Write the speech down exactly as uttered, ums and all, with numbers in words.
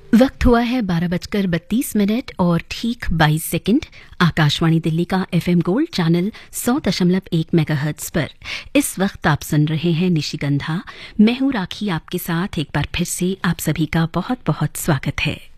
वक्त हुआ है बारह बजकर बत्तीस मिनट और ठीक बाईस सेकंड। आकाशवाणी दिल्ली का एफएम गोल्ड चैनल सौ दशमलव एक मेगाहर्ट्ज पर इस वक्त आप सुन रहे हैं निशिगंधा। मैं हूं राखी, आपके साथ एक बार फिर से आप सभी का बहुत बहुत स्वागत है।